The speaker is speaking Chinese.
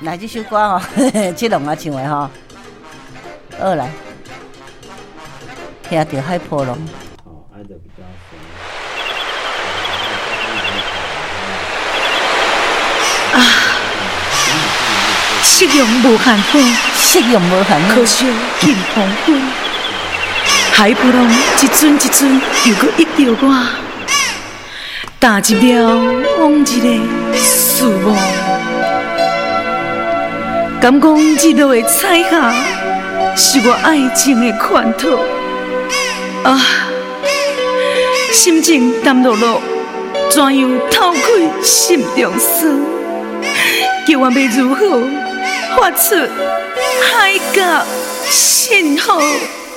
来这首歌吼，这龙啊唱的吼，好来，听到海波浪。 哦，爱的比较深。 啊，夕阳无限好， 夕阳无限好， 可惜近黄昏。海波浪一阵一阵又搁一着我，踏入了往日的事物。敢讲日落的彩霞是我爱情的源头啊，心情淡落落，怎样透开心中酸？叫我要如何发出海角信号？